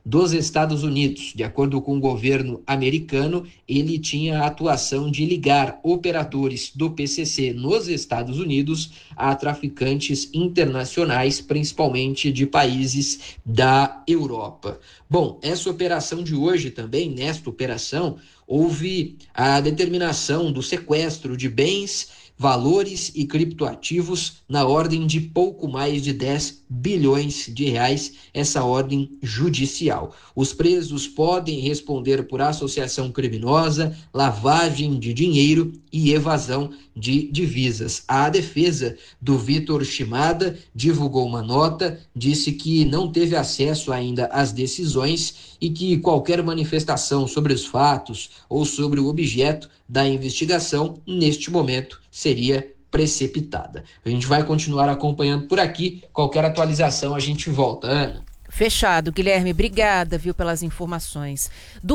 dos Estados Unidos. De acordo com o governo americano, ele tinha a atuação de ligar operadores do PCC nos Estados Unidos a traficantes internacionais, principalmente de países da Europa. Bom, essa operação de hoje também, nesta operação, houve a determinação do sequestro de bens, valores e criptoativos na ordem de pouco mais de 10 bilhões de reais, essa ordem judicial. Os presos podem responder por associação criminosa, lavagem de dinheiro e evasão de divisas. A defesa do Vitor Shimada divulgou uma nota, disse que não teve acesso ainda às decisões e que qualquer manifestação sobre os fatos ou sobre o objeto da investigação, neste momento, seria precipitada. A gente vai continuar acompanhando por aqui. Qualquer atualização a gente volta. Ana? Fechado, Guilherme. Obrigada, pelas informações.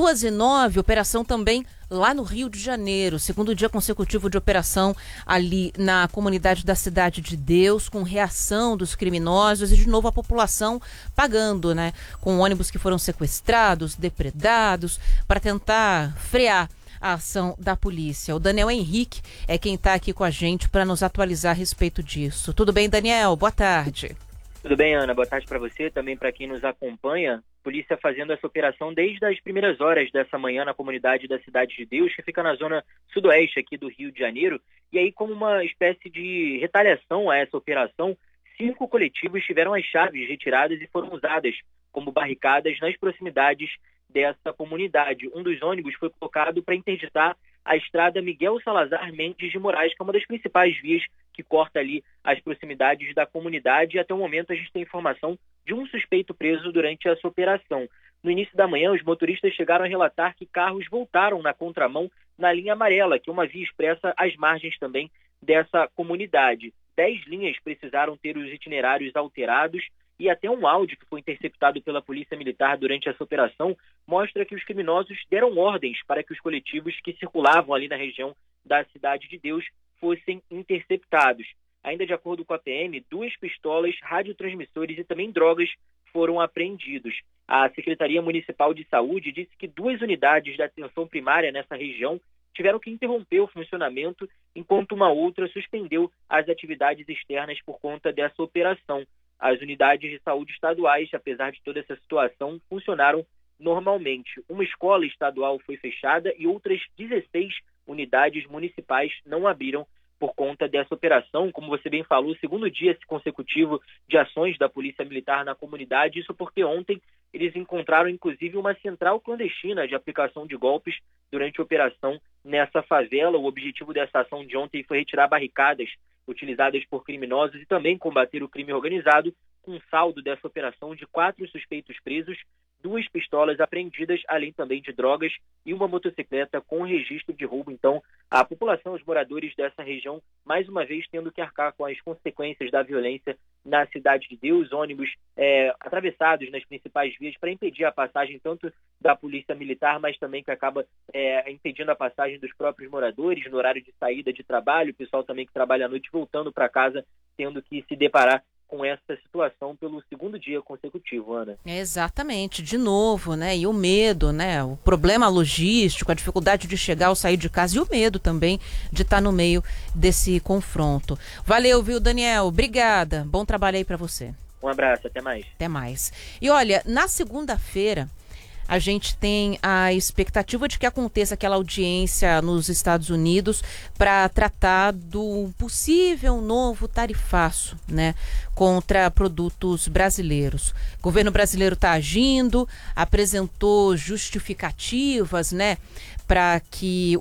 2h09, operação também lá no Rio de Janeiro. Segundo dia consecutivo de operação ali na comunidade da Cidade de Deus, com reação dos criminosos e de novo a população pagando, né? Com ônibus que foram sequestrados, depredados, para tentar frear a ação da polícia. O Daniel Henrique é quem está aqui com a gente para nos atualizar a respeito disso. Tudo bem, Daniel? Boa tarde. Tudo bem, Ana. Boa tarde para você, também para quem nos acompanha. Polícia fazendo essa operação desde as primeiras horas dessa manhã na comunidade da Cidade de Deus, que fica na zona sudoeste aqui do Rio de Janeiro. E aí, como uma espécie de retaliação a essa operação, 5 coletivos tiveram as chaves retiradas e foram usadas como barricadas nas proximidades dessa comunidade. Um dos ônibus foi colocado para interditar a estrada Miguel Salazar Mendes de Moraes, que é uma das principais vias que corta ali as proximidades da comunidade. E até o momento a gente tem informação de um suspeito preso durante essa operação. No início da manhã, os motoristas chegaram a relatar que carros voltaram na contramão na linha amarela, que é uma via expressa às margens também dessa comunidade. 10 linhas precisaram ter os itinerários alterados e até um áudio que foi interceptado pela Polícia Militar durante essa operação mostra que os criminosos deram ordens para que os coletivos que circulavam ali na região da Cidade de Deus fossem interceptados. Ainda de acordo com a PM, 2 pistolas, radiotransmissores e também drogas foram apreendidos. A Secretaria Municipal de Saúde disse que 2 unidades da atenção primária nessa região tiveram que interromper o funcionamento, enquanto uma outra suspendeu as atividades externas por conta dessa operação. As unidades de saúde estaduais, apesar de toda essa situação, funcionaram normalmente. Uma escola estadual foi fechada e outras 16 unidades municipais não abriram por conta dessa operação. Como você bem falou, segundo dia consecutivo de ações da Polícia Militar na comunidade, isso porque ontem eles encontraram inclusive uma central clandestina de aplicação de golpes durante a operação nessa favela. O objetivo dessa ação de ontem foi retirar barricadas utilizadas por criminosos e também combater o crime organizado, com um saldo dessa operação de 4 suspeitos presos, 2 pistolas apreendidas, além também de drogas e uma motocicleta com registro de roubo. Então, a população, os moradores dessa região, mais uma vez tendo que arcar com as consequências da violência na Cidade de Deus, ônibus atravessados nas principais vias para impedir a passagem tanto da Polícia Militar, mas também que acaba impedindo a passagem dos próprios moradores no horário de saída de trabalho, o pessoal também que trabalha à noite voltando para casa, tendo que se deparar com essa situação pelo segundo dia consecutivo, Ana. Exatamente, de novo, né? E o medo, né? O problema logístico, a dificuldade de chegar ou sair de casa e o medo também de estar no meio desse confronto. Valeu, viu, Daniel? Obrigada. Bom trabalho aí para você. Um abraço, até mais. Até mais. E olha, na segunda-feira, a gente tem a expectativa de que aconteça aquela audiência nos Estados Unidos para tratar do possível novo tarifaço, né, contra produtos brasileiros. O governo brasileiro está agindo, apresentou justificativas, né, para que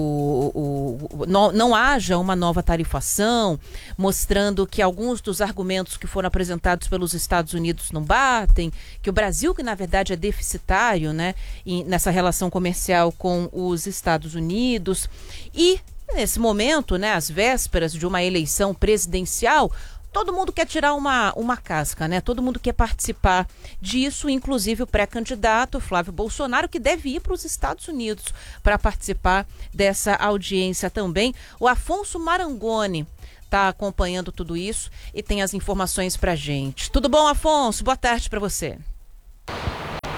não haja uma nova tarifação, mostrando que alguns dos argumentos que foram apresentados pelos Estados Unidos não batem, que o Brasil, que na verdade é deficitário, né, nessa relação comercial com os Estados Unidos. E nesse momento, né, às vésperas de uma eleição presidencial, todo mundo quer tirar uma casca, né? Todo mundo quer participar disso, inclusive o pré-candidato Flávio Bolsonaro, que deve ir para os Estados Unidos para participar dessa audiência também. O Afonso Marangoni está acompanhando tudo isso e tem as informações para a gente. Tudo bom, Afonso? Boa tarde para você.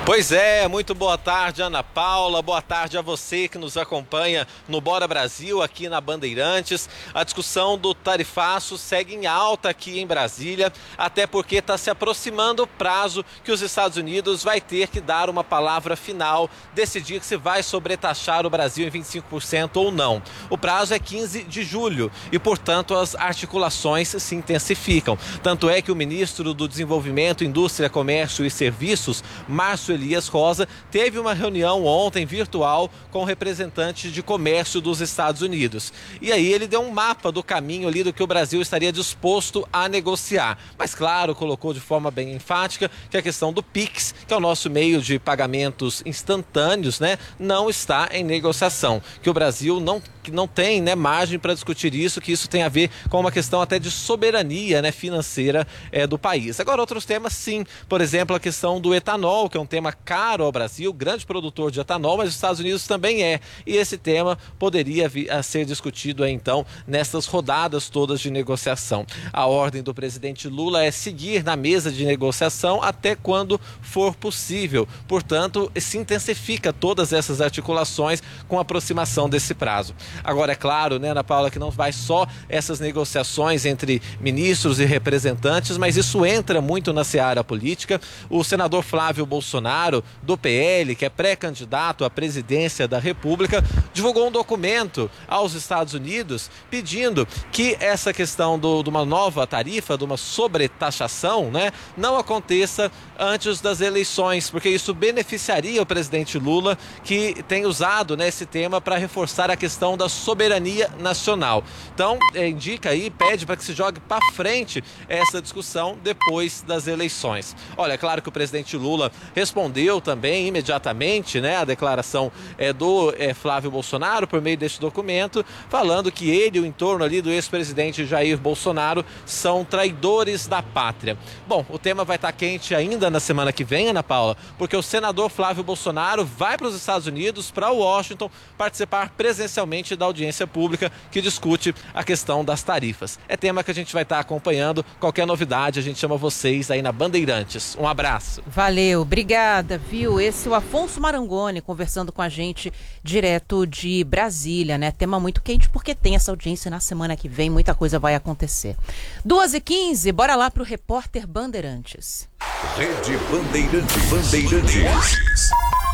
Pois é, muito boa tarde, Ana Paula, boa tarde a você que nos acompanha no Bora Brasil, aqui na Bandeirantes. A discussão do tarifaço segue em alta aqui em Brasília, até porque está se aproximando o prazo que os Estados Unidos vai ter que dar uma palavra final, decidir se vai sobretaxar o Brasil em 25% ou não. O prazo é 15 de julho e, portanto, as articulações se intensificam. Tanto é que o ministro do Desenvolvimento, Indústria, Comércio e Serviços, Márcio Elias Rosa, teve uma reunião ontem virtual com representantes de comércio dos Estados Unidos. E aí ele deu um mapa do caminho ali do que o Brasil estaria disposto a negociar. Mas claro, colocou de forma bem enfática que a questão do PIX, que é o nosso meio de pagamentos instantâneos, né, não está em negociação. Que o Brasil não tem, né, margem para discutir isso, que isso tem a ver com uma questão até de soberania, né, financeira do país. Agora, outros temas sim, por exemplo, a questão do etanol, que é um tema caro ao Brasil, grande produtor de etanol, mas os Estados Unidos também é. E esse tema poderia vir a ser discutido então nessas rodadas todas de negociação. A ordem do presidente Lula é seguir na mesa de negociação até quando for possível. Portanto, se intensifica todas essas articulações com a aproximação desse prazo. Agora, é claro, né, Ana Paula, que não vai só essas negociações entre ministros e representantes, mas isso entra muito na seara política. O senador Flávio Bolsonaro, do PL, que é pré-candidato à presidência da República, divulgou um documento aos Estados Unidos pedindo que essa questão de uma nova tarifa, de uma sobretaxação, né, não aconteça antes das eleições, porque isso beneficiaria o presidente Lula, que tem usado, né, esse tema para reforçar a questão da soberania nacional. Então, indica aí, pede para que se jogue para frente essa discussão depois das eleições. Olha, é claro que o presidente Lula respondeu também imediatamente, né, a declaração do Flávio Bolsonaro por meio deste documento, falando que ele e o entorno ali do ex-presidente Jair Bolsonaro são traidores da pátria. Bom, o tema vai estar quente ainda na semana que vem, Ana Paula, porque o senador Flávio Bolsonaro vai para os Estados Unidos, para Washington, participar presencialmente da audiência pública que discute a questão das tarifas. É tema que a gente vai estar acompanhando. Qualquer novidade, a gente chama vocês aí na Bandeirantes. Um abraço. Valeu, obrigada, viu? Esse é o Afonso Marangoni conversando com a gente direto de Brasília, né? Tema muito quente porque tem essa audiência na semana que vem, muita coisa vai acontecer. 2h15, bora lá pro Repórter Bandeirantes. Rede Bandeirantes.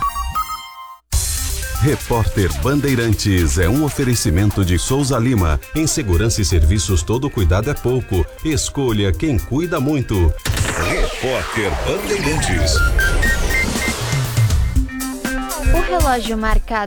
Repórter Bandeirantes é um oferecimento de Souza Lima. Em segurança e serviços, todo cuidado é pouco. Escolha quem cuida muito. Repórter Bandeirantes. O relógio marca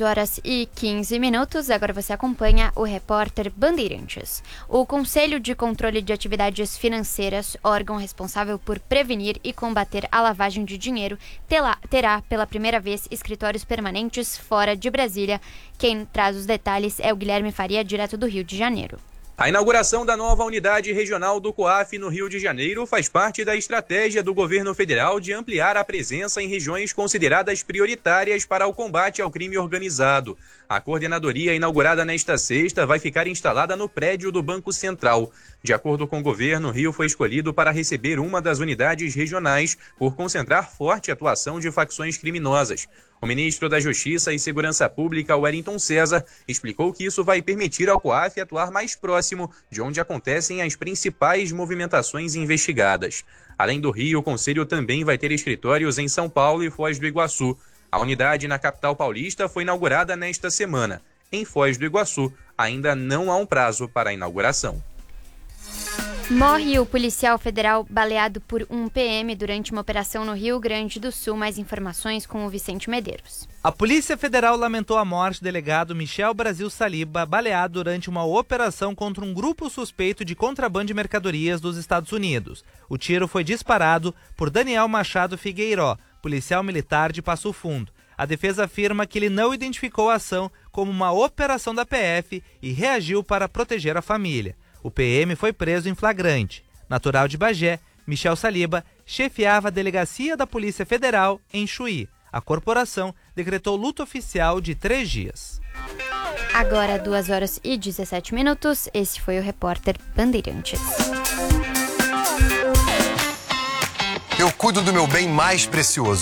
2h15. Agora você acompanha o Repórter Bandeirantes. O Conselho de Controle de Atividades Financeiras, órgão responsável por prevenir e combater a lavagem de dinheiro, terá pela primeira vez escritórios permanentes fora de Brasília. Quem traz os detalhes é o Guilherme Faria, direto do Rio de Janeiro. A inauguração da nova unidade regional do COAF no Rio de Janeiro faz parte da estratégia do governo federal de ampliar a presença em regiões consideradas prioritárias para o combate ao crime organizado. A coordenadoria, inaugurada nesta sexta, vai ficar instalada no prédio do Banco Central. De acordo com o governo, o Rio foi escolhido para receber uma das unidades regionais por concentrar forte atuação de facções criminosas. O ministro da Justiça e Segurança Pública, Wellington César, explicou que isso vai permitir ao COAF atuar mais próximo de onde acontecem as principais movimentações investigadas. Além do Rio, o Conselho também vai ter escritórios em São Paulo e Foz do Iguaçu. A unidade na capital paulista foi inaugurada nesta semana. Em Foz do Iguaçu, ainda não há um prazo para a inauguração. Morre o policial federal baleado por um PM durante uma operação no Rio Grande do Sul. Mais informações com o Vicente Medeiros. A Polícia Federal lamentou a morte do delegado Michel Brasil Saliba, baleado durante uma operação contra um grupo suspeito de contrabando de mercadorias dos Estados Unidos. O tiro foi disparado por Daniel Machado Figueiró, policial militar de Passo Fundo. A defesa afirma que ele não identificou a ação como uma operação da PF e reagiu para proteger a família. O PM foi preso em flagrante. Natural de Bagé, Michel Saliba chefiava a delegacia da Polícia Federal em Chuí. A corporação decretou luto oficial de 3 dias. Agora 2h17. Esse foi o Repórter Bandeirantes. Eu cuido do meu bem mais precioso.